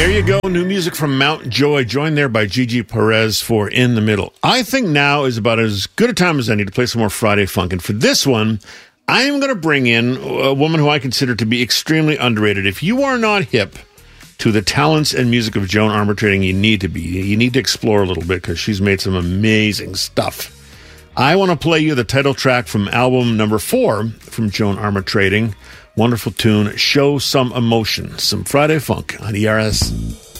There you go. New music from Mount Joy, joined there by Gigi Perez for In the Middle. I think now is about as good a time as any to play some more Friday Funk. And for this one, I am going to bring in a woman who I consider to be extremely underrated. If you are not hip to the talents and music of Joan Armatrading, you need to be. You need to explore a little bit because she's made some amazing stuff. I want to play you the title track from album number 4 from Joan Armatrading. Wonderful tune, Show Some Emotion. Some Friday Funk on ERS.